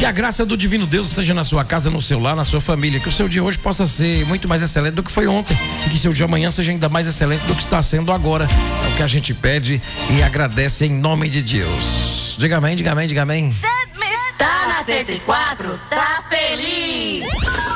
Que a graça do divino Deus esteja na sua casa, no seu lar, na sua família. Que o seu dia hoje possa ser muito mais excelente do que foi ontem. E que seu dia amanhã seja ainda mais excelente do que está sendo agora. É o que a gente pede e agradece em nome de Deus. Diga amém, diga amém, diga amém. Tá na 104, tá feliz.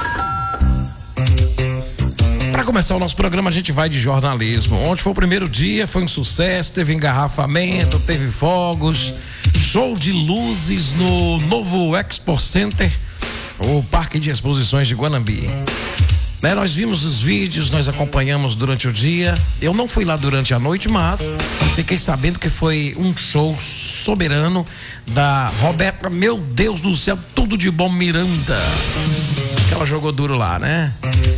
Para começar o nosso programa, a gente vai de jornalismo. Ontem foi o primeiro dia, foi um sucesso, teve engarrafamento, teve fogos, show de luzes no novo Expo Center, o Parque de Exposições de Guanambi. Né, nós vimos os vídeos, nós acompanhamos durante o dia. Eu não fui lá durante a noite, mas fiquei sabendo que foi um show soberano da Roberta, meu Deus do céu, tudo de bom, Miranda. Que ela jogou duro lá, né?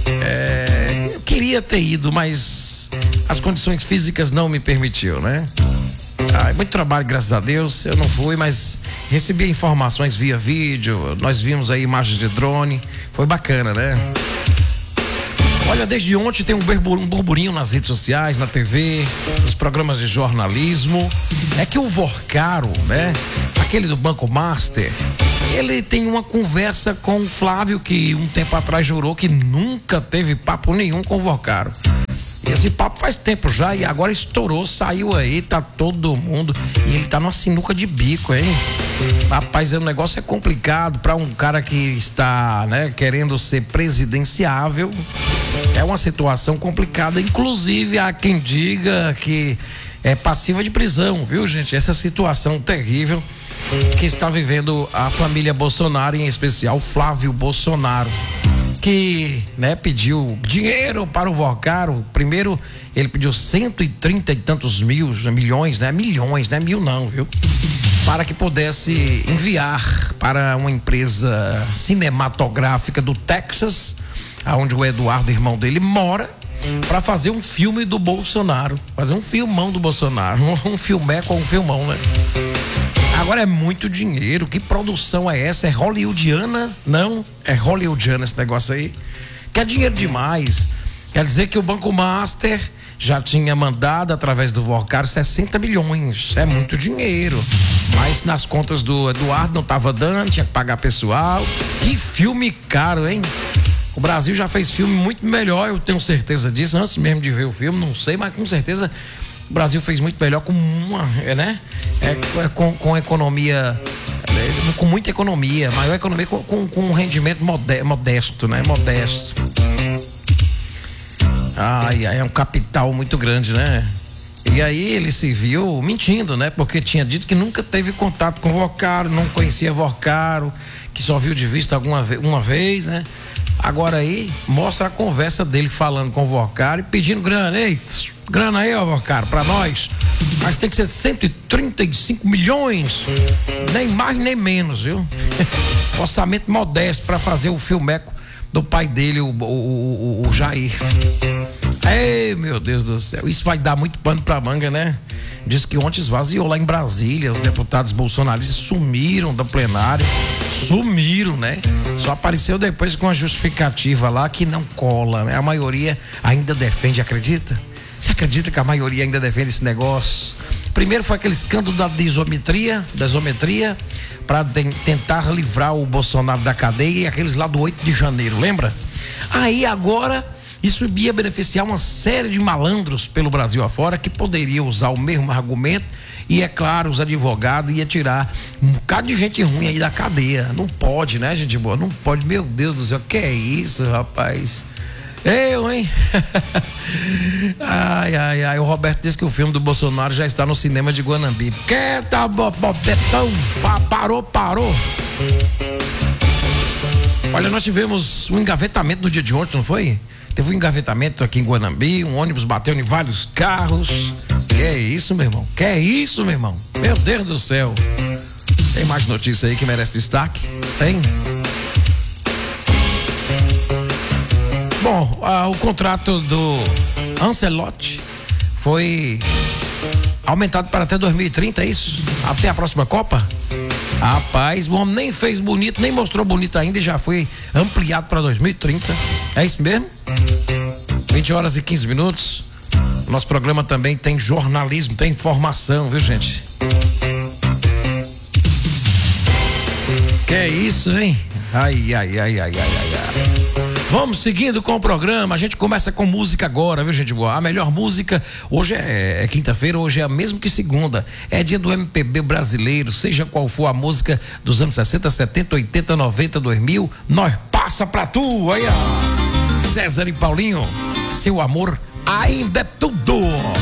Eu queria ter ido, mas as condições físicas não me permitiu, né? Muito trabalho, graças a Deus. Eu não fui, mas recebi informações via vídeo. Nós vimos aí imagens de drone. Foi bacana, né? Olha, desde ontem tem um burburinho nas redes sociais, na TV, nos programas de jornalismo. É que o Vorcaro, né? Aquele do Banco Master, ele tem uma conversa com o Flávio, que um tempo atrás jurou que nunca teve papo nenhum com o Vorcaro. Esse papo faz tempo já e agora estourou, saiu aí, tá todo mundo. E ele tá numa sinuca de bico, hein? Rapaz, o negócio é complicado para um cara que está, né, querendo ser presidenciável. É uma situação complicada, inclusive há quem diga que é passiva de prisão, viu, gente? Essa situação terrível que está vivendo a família Bolsonaro, em especial Flávio Bolsonaro, que, né, pediu dinheiro para o Vorcaro. Primeiro ele pediu 130 e tantos milhões, né? Milhões, não é mil não, viu? Para que pudesse enviar para uma empresa cinematográfica do Texas, onde o Eduardo, irmão dele, mora, para fazer um filme do Bolsonaro, fazer um filmão do Bolsonaro, um filmeco ou um filmão, né? Agora é muito dinheiro, que produção é essa? É hollywoodiana? Não, é hollywoodiana esse negócio aí. Que é dinheiro demais. Quer dizer que o Banco Master já tinha mandado, através do Vorcaro, 60 milhões. É muito dinheiro. Mas nas contas do Eduardo não estava dando, tinha que pagar pessoal. Que filme caro, hein? O Brasil já fez filme muito melhor, eu tenho certeza disso. Antes mesmo de ver o filme, não sei, mas com certeza o Brasil fez muito melhor com uma, né? Com economia, com muita economia, maior economia, com um rendimento modesto, né? Modesto. É um capital muito grande, né? E aí ele se viu mentindo, né? Porque tinha dito que nunca teve contato com o Vorcaro, não conhecia Vorcaro, que só viu de vista uma vez, né? Agora aí mostra a conversa dele falando com o Vorcaro e pedindo grana. Ei, grana aí, ó, Vorcaro, pra nós. Mas tem que ser 135 milhões, nem mais nem menos, viu? Orçamento modesto para fazer o filmeco do pai dele, o Jair. Ei, meu Deus do céu, isso vai dar muito pano pra manga, né? Diz que ontem esvaziou lá em Brasília, os deputados bolsonaristas sumiram da plenária, né? Só apareceu depois com a justificativa lá que não cola, né? A maioria ainda defende, acredita? Você acredita que a maioria ainda defende esse negócio? Primeiro foi aquele escândalo da isometria, para tentar livrar o Bolsonaro da cadeia, e aqueles lá do 8 de janeiro, lembra? Aí agora isso ia beneficiar uma série de malandros pelo Brasil afora que poderiam usar o mesmo argumento e, é claro, os advogados iam tirar um bocado de gente ruim aí da cadeia. Não pode, né, gente boa? Não pode, meu Deus do céu, que é isso, rapaz? Eu, hein? Ai, o Roberto disse que o filme do Bolsonaro já está no cinema de Guanambi. Quieta, Bobetão, parou. Olha, nós tivemos um engavetamento no dia de ontem, não foi? Teve um engavetamento aqui em Guanambi, um ônibus bateu em vários carros. Que é isso, meu irmão? Meu Deus do céu. Tem mais notícia aí que merece destaque? Tem? Bom, o contrato do Ancelotti foi aumentado para até 2030, é isso? Até a próxima Copa? Rapaz, o homem nem fez bonito, nem mostrou bonito ainda e já foi ampliado para 2030. É isso mesmo? 20h15. Nosso programa também tem jornalismo, tem informação, viu, gente? Que é isso, hein? Ai. Vamos seguindo com o programa. A gente começa com música agora, viu, gente boa? A melhor música, hoje é quinta-feira, hoje é mesmo que segunda. É dia do MPB brasileiro, seja qual for a música dos anos 60, 70, 80, 90, 2000, nós passa pra tu. Aí, ó. César e Paulinho, seu amor ainda é tudo.